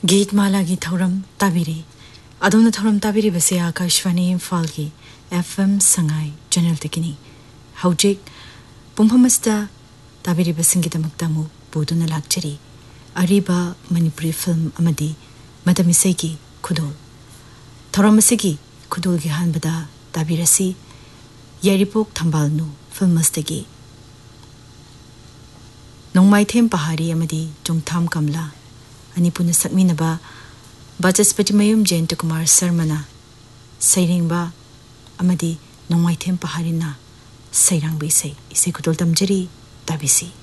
गीतमाला की थौरम ताबिरी अदोना थौरम ताबिरी बसे आकाशवाणी इम्फाल की FM संगाई चैनल तकिनी हौजिक पुंफमस्ता ताबिरी बसिंगिदमक्ता मु पुदुना लाक्चरी अरिबा मणिपुरी फिल्म अमदी मदमिसै की खुदोल थौरम असिगी खुदोल की हानबदा ताबिरसी यारिपोक थंबालनु फिल्मस्तगी नोंमाइथेम पहाड़ी अमदी जोंगथाम कमला अनिपुन सक्मिनबा बाचस्पतिमयुम जयंत कुमार शर्मना सैरेंबा अमदी नोंमाइथेम पहाड़ीना सैरांग इसे खुदोल तमजरी ताबिसी।